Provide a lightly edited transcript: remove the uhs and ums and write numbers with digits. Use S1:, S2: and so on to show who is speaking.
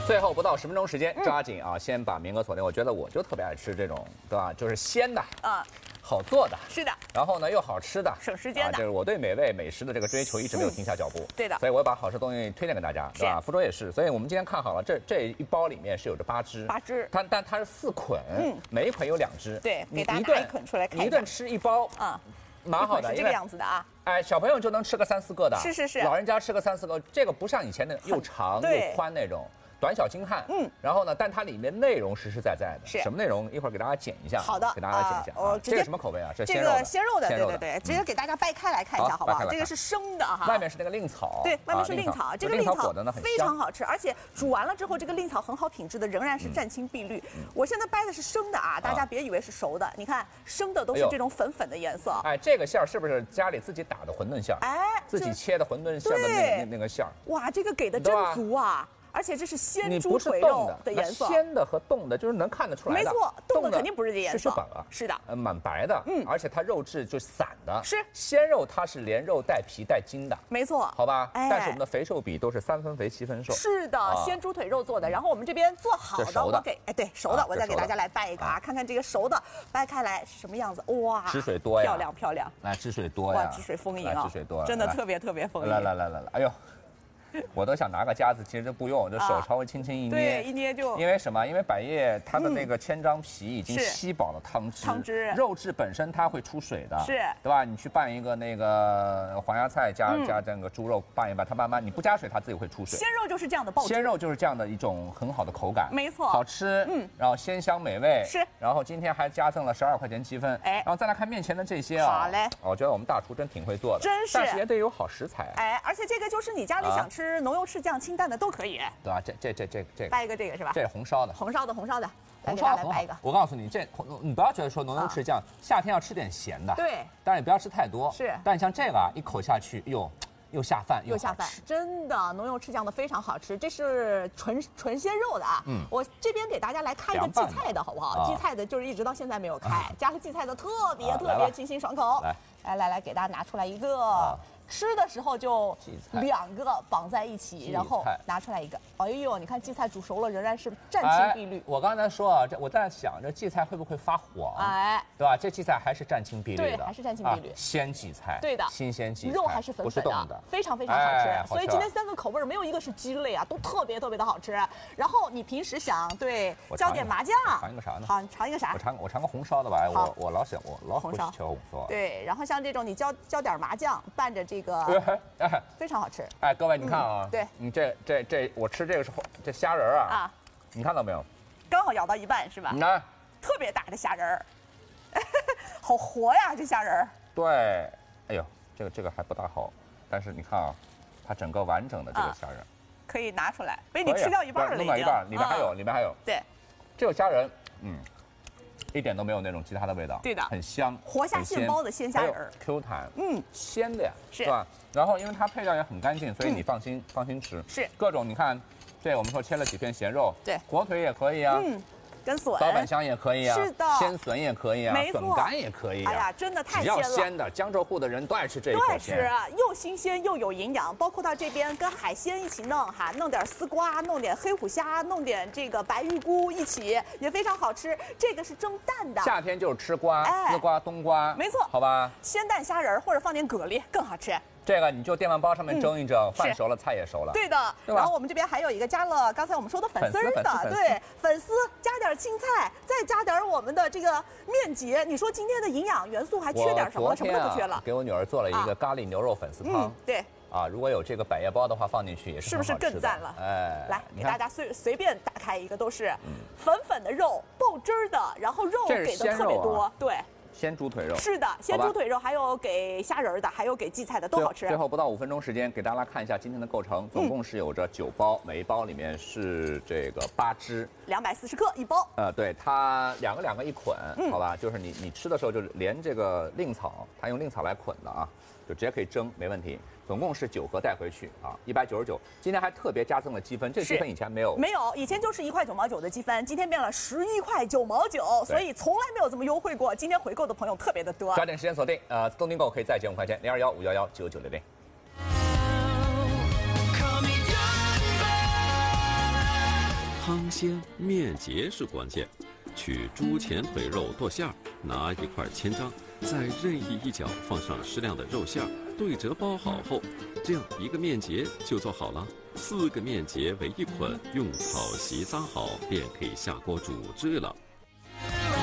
S1: 最后不到10分钟时间，抓紧啊，先把名额锁定。我觉得我就特别爱吃这种，对吧？就是鲜的，好做的，
S2: 是的，
S1: 然后呢又好吃的，
S2: 省时间的。
S1: 就是我对美味美食的这个追求一直没有停下脚步。
S2: 对的，
S1: 所以我把好吃东西推荐给大家，对吧？福州也是，所以我们今天看好了，这一包里面是有着8只
S2: ，8只，
S1: 但它是4捆，每一捆有2只。
S2: 对，给大家拿一捆出来看一下。
S1: 一顿吃1包，蛮好的，
S2: 是这个样子的啊。
S1: 哎，小朋友就能吃个3、4个的，
S2: 是，
S1: 老人家吃个3、4个，这个不像以前的又长又宽那种。短小精悍，然后呢，但它里面内容实实在在的，
S2: 是
S1: 什么内容？一会儿给大家剪一下，
S2: 好的，
S1: 给大家剪一下。这个什么口味啊？这
S2: 个鲜肉的，对，直接给大家掰开来看一下，好不好？这个是生的哈，
S1: 外面是那个令草，
S2: 对，外面是令草，这个令草非常好吃，而且煮完了之后，这个令草很好品质的，仍然是湛青碧绿。我现在掰的是生的啊，大家别以为是熟的，你看生的都是这种粉粉的颜色。
S1: 哎，这个馅儿是不是家里自己打的馄饨馅儿？哎，自己切的馄饨馅的那个馅儿。
S2: 哇，这个给的真足啊！而且这是鲜猪腿肉的颜色，
S1: 鲜的和冻的，就是能看得出来的。
S2: 没错，冻的肯定不是这颜色。
S1: 是
S2: 的，
S1: 蛮白的，而且它肉质就散的。
S2: 是
S1: 鲜肉，它是连肉带皮带筋的。
S2: 没错，
S1: 好吧。但是我们的肥瘦比都是3分肥7分瘦。
S2: 是的，鲜猪腿肉做的。然后我们这边做好的，我给对熟的，我再给大家来掰一个啊，看看这个熟的掰开来是什么样子。哇，
S1: 汁水多呀，
S2: 漂亮。
S1: 来，汁水多呀，
S2: 哇，汁水丰盈啊，
S1: 汁水多，
S2: 真的特别丰盈。
S1: 来，哎呦。我都想拿个夹子，其实都不用，就手稍微轻轻一捏，
S2: 对，一捏就。
S1: 因为什么？因为百叶它的那个千张皮已经吸饱了汤汁，肉质本身它会出水的，
S2: 是，
S1: 对吧？你去拌一个那个黄芽菜加这个猪肉拌一拌，它慢慢你不加水，它自己会出水。
S2: 鲜肉就是这样的爆汁，
S1: 鲜肉就是这样的一种很好的口感，
S2: 没错，
S1: 好吃，然后鲜香美味，
S2: 是。
S1: 然后今天还加赠了12块钱积分，哎，然后再来看面前的这些啊，
S2: 好嘞，
S1: 我觉得我们大厨真挺会做的，
S2: 真是，
S1: 但是也得有好食材，
S2: 哎，而且这个就是你家里想吃浓油赤酱。清淡的都可以，
S1: 对吧？这
S2: 掰一个这个是吧？
S1: 这是红烧的，
S2: 红烧的，
S1: 红烧
S2: 来掰一个。
S1: 我告诉你，你不要觉得说浓油赤酱，夏天要吃点咸的，
S2: 对，
S1: 但是你不要吃太多。
S2: 是，
S1: 但你像这个啊，一口下去，又下饭
S2: 又下饭，真的浓油赤酱的非常好吃。这是纯鲜肉的啊，我这边给大家来开一个荠菜的好不好？荠菜的就是一直到现在没有开，加了荠菜的特别清新爽口。来，给大家拿出来一个。吃的时候就2个绑在一起，然后拿出来一个。哎呦，你看荠菜煮熟了，仍然是湛青碧绿。
S1: 我刚才说啊，我在想这荠菜会不会发黄？哎，对吧？这荠菜还是湛青碧绿的，
S2: 对，还是湛青碧绿。
S1: 鲜荠菜，
S2: 对的，
S1: 新鲜荠菜，
S2: 肉还是粉粉的，非常好吃。所以今天3个口味没有一个是鸡类啊，都特别的好吃。然后你平时想浇点麻酱，
S1: 尝一个啥呢？
S2: 好，尝一个啥？
S1: 我尝个红烧的吧。我老喜欢吃红烧。
S2: 对，然后像这种你浇点麻酱，拌着这个。非常好吃。
S1: 哎，各位你看啊，
S2: 对
S1: 你这我吃这个是这虾仁啊，你看到没有？
S2: 刚好咬到一半是吧？
S1: 你看，
S2: 特别大的虾仁儿，好活呀这虾仁儿。
S1: 对，哎呦，这个还不大好，但是你看啊，它整个完整的这个虾仁
S2: 可以拿出来，被你吃掉一半了已经。
S1: 弄到一半，里面还有。
S2: 对，
S1: 这个虾仁，一点都没有那种其他的味道，
S2: 对的，
S1: 很香，
S2: 活虾现包的鲜虾仁
S1: ，Q 弹，鲜的呀，
S2: 是
S1: 吧？然后因为它配料也很干净，所以你放心吃。
S2: 是
S1: 各种你看，这我们说切了几片咸肉，
S2: 对，
S1: 火腿也可以啊，
S2: 跟笋、
S1: 刀板香也可以啊，
S2: 是的，
S1: 鲜笋也可以啊，笋干也可以啊。
S2: 哎呀，真的太鲜了！
S1: 只要鲜的，江浙沪的人都爱吃这一口鲜，
S2: 都爱吃，又新鲜又有营养。包括到这边跟海鲜一起弄哈，弄点丝瓜，弄点黑虎虾，弄点这个白玉菇一起，也非常好吃。这个是蒸蛋的，
S1: 夏天就是吃瓜，丝瓜、冬瓜，
S2: 没错，
S1: 好吧？
S2: 鲜蛋虾仁或者放点蛤蜊更好吃。
S1: 这个你就电饭煲上面蒸一蒸，饭熟了，菜也熟了。
S2: 对的，然后我们这边还有一个加了刚才我们说的粉丝的，对，粉丝加点青菜，再加点我们的这个面结。你说今天的营养元素还缺点什么？什么都不缺了。
S1: 给我女儿做了一个咖喱牛肉粉丝汤，
S2: 对。
S1: 啊，如果有这个百叶包的话，放进去也是
S2: 不是更赞了？
S1: 哎，
S2: 来给大家随便打开一个，都是粉粉的肉，爆汁的，然后肉给的特别多，对。
S1: 鲜猪腿肉
S2: 是的，鲜猪腿肉还有给虾仁的，还有给荠菜的都好吃。
S1: 最后不到5分钟时间，给大家看一下今天的构成，总共是有着9包，每一包里面是这个8只
S2: ，240克一包。
S1: 对，它两个一捆，好吧，就是你吃的时候就连这个令草，它用令草来捆的啊，就直接可以蒸，没问题。总共是9盒带回去啊，199。今天还特别加赠了积分，这积分以前没有，
S2: 以前就是1块9毛9的积分，今天变了11块9毛9，所以从来没有这么优惠过。今天回购的朋友特别的多，
S1: 抓紧时间锁定，自动订购可以再减5块钱，0215119960。
S3: 先面结是关键。取猪前腿肉剁馅儿，拿一块千张，在任意一角放上适量的肉馅儿，对折包好后，这样一个面结就做好了。4个面结为一捆，用草席扎好，便可以下锅煮制了。